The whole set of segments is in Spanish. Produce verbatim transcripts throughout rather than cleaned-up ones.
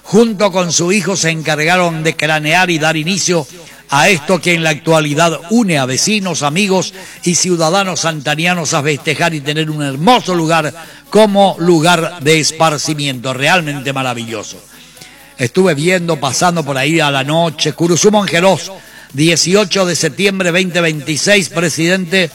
junto con su hijo se encargaron de cranear y dar inicio a esto que en la actualidad une a vecinos, amigos y ciudadanos santanianos a festejar y tener un hermoso lugar como lugar de esparcimiento, realmente maravilloso. Estuve viendo, pasando por ahí a la noche, Curuzú Monjeros, dieciocho de septiembre veinte veintiséis, presidente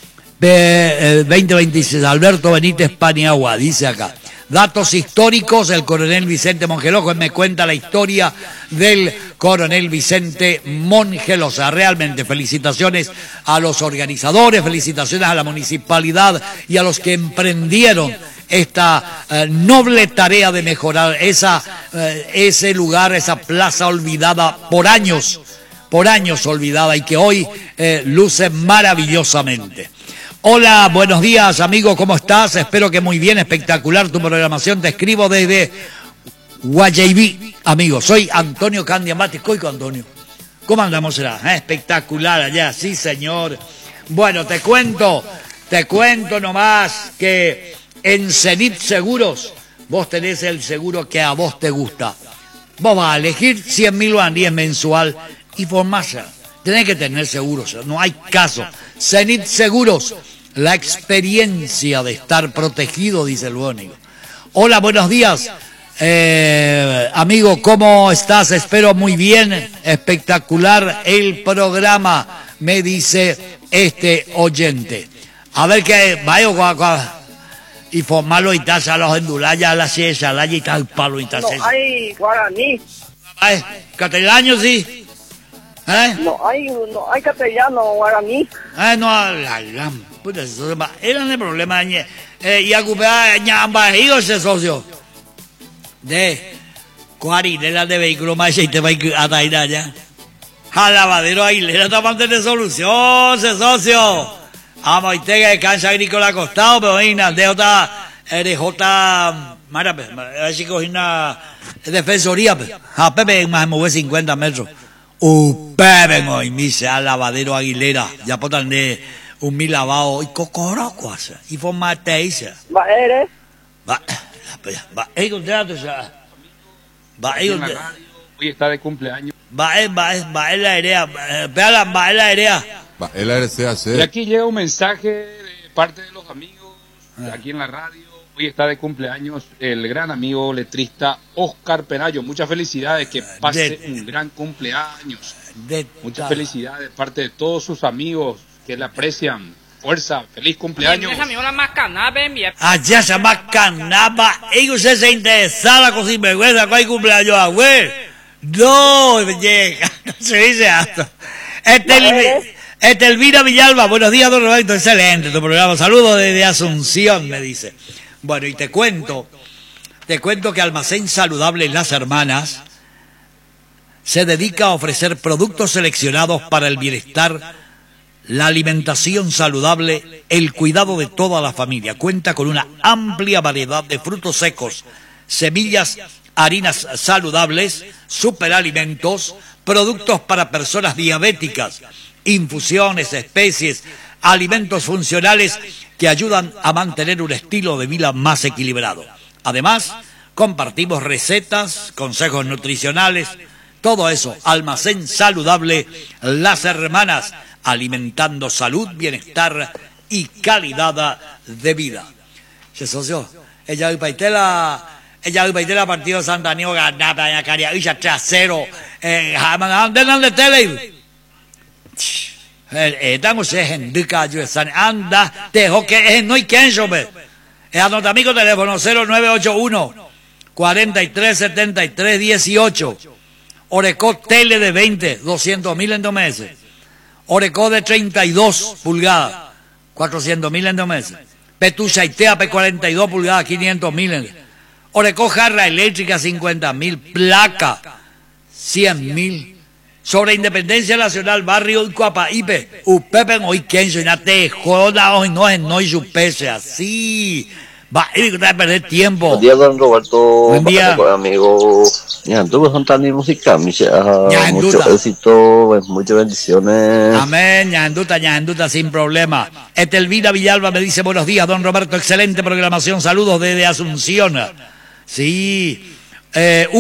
de, eh, veinte veintiséis, Alberto Benítez Paniagua, dice acá. Datos históricos, el coronel Vicente Mongelosa me cuenta la historia del coronel Vicente Mongelosa. Realmente felicitaciones a los organizadores, felicitaciones a la municipalidad y a los que emprendieron esta eh, noble tarea de mejorar esa, eh, ese lugar, esa plaza olvidada por años, por años olvidada y que hoy eh, luce maravillosamente. Hola, buenos días, amigo, ¿cómo estás? Espero que muy bien, espectacular tu programación. Te escribo desde Guayaibí, amigo. Soy Antonio Candiamati. Coico, Antonio. ¿Cómo andamos? ¿Eh? Espectacular allá, sí, señor. Bueno, te cuento, te cuento nomás que en Zenit Seguros vos tenés el seguro que a vos te gusta. Vos vas a elegir cien mil guaraníes mensual y por más. Tenés que tener seguros, no hay caso. Zenit Seguros, la experiencia de estar protegido, dice el bónico. Hola, buenos días. Eh, amigo, ¿cómo estás? Espero muy bien. Espectacular el programa, me dice este oyente. A ver qué, vaya, guagua. Y formarlo y taza los endulaya, la siesa, la y tal palo y tal. No hay guaraní. Ay, castellano sí. ¿Eh? No hay, no hay castellano, guaraní. Ah, no, la gran puta, eso va. Era el problema, eh, y a ocupar ñambajío ese socio. De cuarinela de vehículo más y te va a traer allá. A lavadero Aguilera está para tener solución, ese socio. Vamos, y te cancha agrícola acostado, pero venga, de otra, de J, mara, así cogí una defensoría, a Pepe más mover cincuenta metros. Uh, Pepe, hoy misa, al lavadero Aguilera, ya potan de un mil lavado, y cocoroco, y formate esa. Va, eres. Va, va, el contrato, ya. Va, el contrato. Hoy está de cumpleaños. Va, va, va, en la aérea, espera, va, en la aérea. Va, el R C A C. Y aquí llega un mensaje de parte de los amigos, de aquí en la radio. Hoy está de cumpleaños el gran amigo letrista Oscar Penayo. Muchas felicidades, que pase de, un gran cumpleaños. De Muchas felicidades de parte de todos sus amigos que le aprecian. Fuerza, feliz cumpleaños. Allá se llama Canaba. Ellos se interesaron con sinvergüenza con el cumpleaños, güey. No, llega. Se dice esto. Este Este Elvira Villalba, buenos días, don Roberto, excelente tu programa, saludos desde Asunción, me dice. Bueno, y te cuento, te cuento que Almacén Saludable Las Hermanas se dedica a ofrecer productos seleccionados para el bienestar, la alimentación saludable, el cuidado de toda la familia. Cuenta con una amplia variedad de frutos secos, semillas, harinas saludables, superalimentos, productos para personas diabéticas, infusiones, especies, alimentos funcionales que ayudan a mantener un estilo de vida más equilibrado. Además, compartimos recetas, consejos nutricionales, todo eso. Almacén Saludable Las Hermanas, alimentando salud, bienestar y calidad de vida. ¿Se socio? Ella hoy paitela, ella hoy paitela partido Santa Nio ganada en la caria, ella trasero, eh, ¿dónde dónde tele? Estamos en Ducayo, anda, dejo que es no hay quien yo ve. Anota amigo teléfono cero nueve ocho uno, cuatro tres siete tres, dieciocho. Oreco tele de veinte, doscientos mil en dos meses. Oreco de treinta y dos pulgadas, cuatrocientos mil en dos meses. Petucha y Teape cuarenta y dos pulgadas, quinientos mil en. Oreco jarra eléctrica cincuenta mil, placa cien mil. Sobre Independencia Nacional, barrio Icuapa, Ipe, Upepe, hoy Kenzo, y Nate, joda, hoy no es no y su pese, así. Va, y que a perder tiempo. Buen día, don Roberto. Buen día. Amigo, Ñanduta, son tan música, mucho éxito, pues, muchas bendiciones. Amén, Ñanduta, Ñanduta, sin problema. Etelvira Villalba me dice, buenos días, don Roberto, excelente programación, saludos desde Asunción. Sí, eh,